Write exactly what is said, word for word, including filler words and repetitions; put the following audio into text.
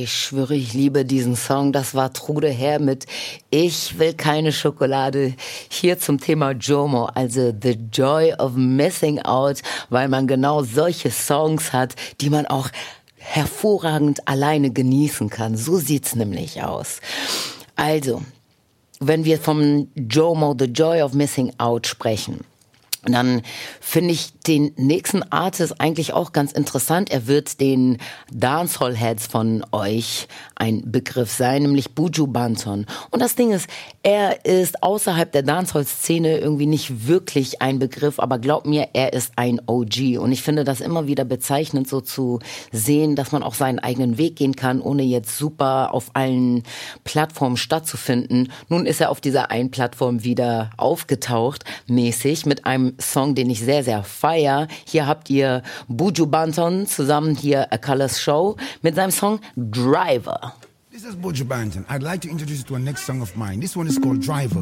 ich schwöre, ich liebe diesen Song. Das war Trude Herr mit Ich will keine Schokolade. Hier zum Thema JOMO, also The Joy of Missing Out, weil man genau solche Songs hat, die man auch hervorragend alleine genießen kann. So sieht's nämlich aus. Also, wenn wir vom JOMO, The Joy of Missing Out sprechen, dann finde ich den nächsten Artist eigentlich auch ganz interessant. Er wird den Dancehall-Heads von euch ein Begriff sein, nämlich Buju Banton. Und das Ding ist, er ist außerhalb der Dancehall-Szene irgendwie nicht wirklich ein Begriff, aber glaub mir, er ist ein O G. Und ich finde das immer wieder bezeichnend, so zu sehen, dass man auch seinen eigenen Weg gehen kann, ohne jetzt super auf allen Plattformen stattzufinden. Nun ist er auf dieser einen Plattform wieder aufgetaucht, mäßig, mit einem Song, den ich sehr, sehr feier. Hier habt ihr Buju Banton zusammen hier A Colors Show mit seinem Song Driver. This is Buju Banton. I'd like to introduce you to a next song of mine. This one is called Driver.